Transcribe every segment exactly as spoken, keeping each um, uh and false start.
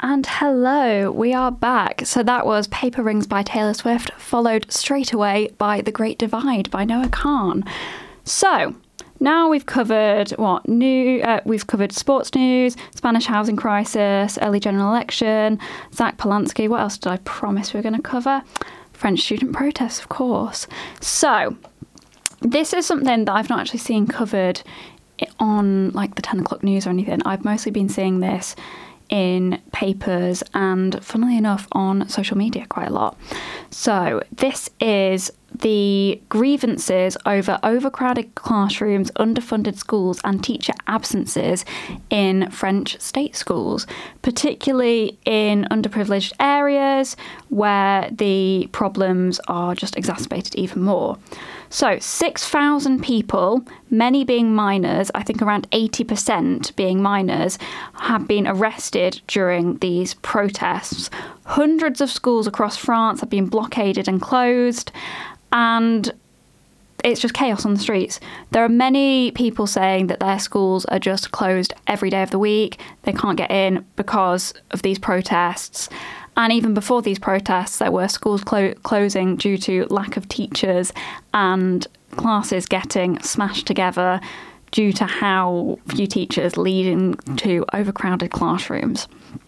And hello, we are back. So that was Paper Rings by Taylor Swift, followed straight away by The Great Divide by Noah Kahan. So now we've covered what new? Uh, we've covered sports news, Spanish housing crisis, early general election, Zach Polanski. What else did I promise we were going to cover? French student protests, of course. So this is something that I've not actually seen covered on like the ten o'clock news or anything. I've mostly been seeing this in papers and, funnily enough, on social media quite a lot. So this is the grievances over overcrowded classrooms, underfunded schools and teacher absences in French state schools, particularly in underprivileged areas where the problems are just exacerbated even more. So six thousand people, many being minors, I think around eighty percent being minors, have been arrested during these protests. Hundreds of schools across France have been blockaded and closed, and it's just chaos on the streets. There are many people saying that their schools are just closed every day of the week. They can't get in because of these protests. And even before these protests, there were schools clo- closing due to lack of teachers and classes getting smashed together due to how few teachers, leading to overcrowded classrooms.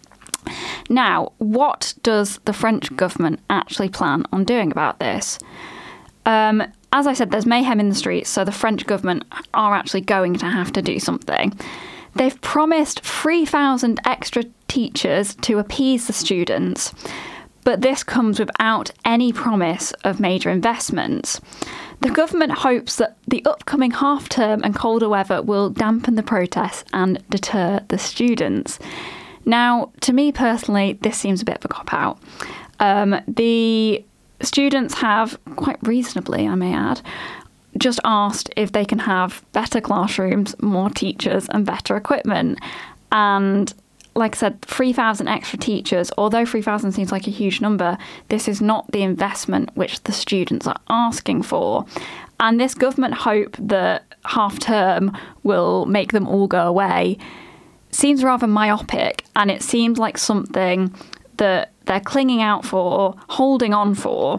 Now, what does the French government actually plan on doing about this? Um, as I said, there's mayhem in the streets, so the French government are actually going to have to do something. They've promised three thousand extra teachers to appease the students, but this comes without any promise of major investments. The government hopes that the upcoming half-term and colder weather will dampen the protests and deter the students. Now, to me personally, this seems a bit of a cop-out. Um, the students have, quite reasonably, I may add, just asked if they can have better classrooms, more teachers and better equipment. And like I said, three thousand extra teachers, although three thousand seems like a huge number, this is not the investment which the students are asking for. And this government hope that half term will make them all go away seems rather myopic, and it seems like something that they're clinging out for, holding on for,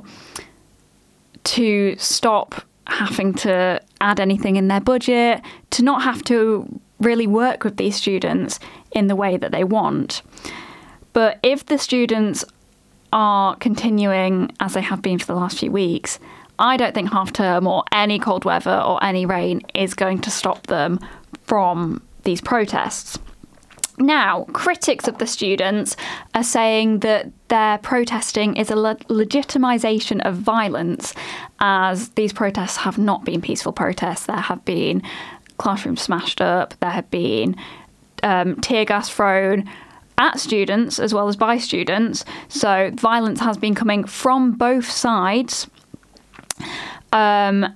to stop having to add anything in their budget, to not have to really work with these students in the way that they want. But if the students are continuing as they have been for the last few weeks, I don't think half term or any cold weather or any rain is going to stop them from these protests. Now, critics of the students are saying that their protesting is a le- legitimisation of violence, as these protests have not been peaceful protests. There have been classrooms smashed up, there have been um, tear gas thrown at students as well as by students. So violence has been coming from both sides. Um,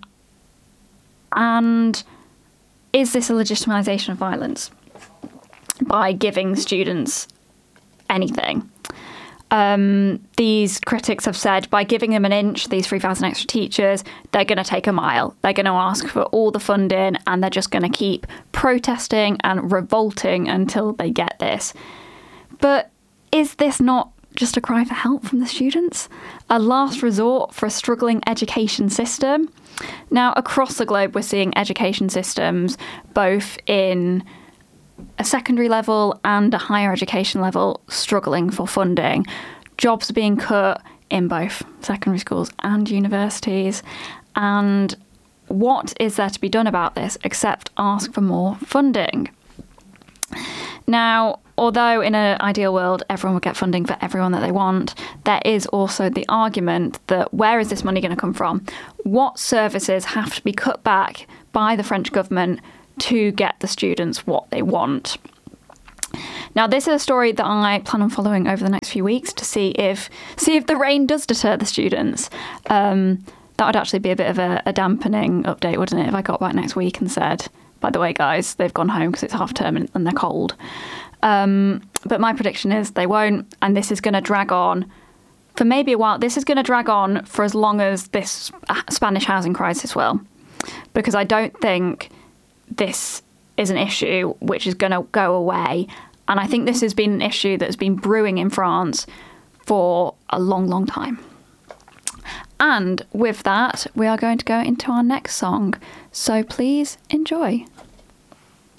and is this a legitimisation of violence by giving students anything? Um, these critics have said by giving them an inch, these three thousand extra teachers, they're going to take a mile. They're going to ask for all the funding, and they're just going to keep protesting and revolting until they get this. But is this not just a cry for help from the students? A last resort for a struggling education system? Now, across the globe, we're seeing education systems both in a secondary level and a higher education level struggling for funding. Jobs are being cut in both secondary schools and universities. And what is there to be done about this except ask for more funding? Now, although in an ideal world everyone would get funding for everyone that they want, there is also the argument that where is this money going to come from? What services have to be cut back by the French government to get the students what they want? Now, this is a story that I plan on following over the next few weeks to see if see if the rain does deter the students. Um, that would actually be a bit of a, a dampening update, wouldn't it, if I got back next week and said, by the way, guys, they've gone home because it's half term and, and they're cold. Um, but my prediction is they won't, and this is going to drag on for maybe a while. This is going to drag on for as long as this Spanish housing crisis will, because I don't think this is an issue which is going to go away And I think this has been an issue that's been brewing in France for a long, long time. And with that, we are going to go into our next song. So please enjoy.